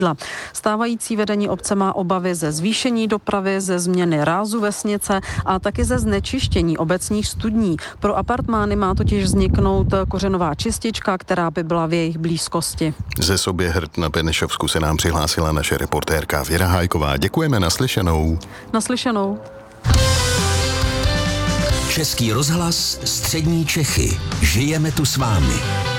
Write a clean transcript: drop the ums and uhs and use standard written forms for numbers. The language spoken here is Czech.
Stávající vedení obce má obavy ze zvýšení dopravy, ze změny rázu vesnice a taky ze znečištění obecních studní. Pro apartmány má totiž vzniknout kořenová čistička, která by byla v jejich blízkosti. Ze Soběhrad na Benešovsku se nám přihlásila naše reportérka Věra Hájková. Děkujeme, naslyšenou. Naslyšenou. Český rozhlas, střední Čechy. Žijeme tu s vámi.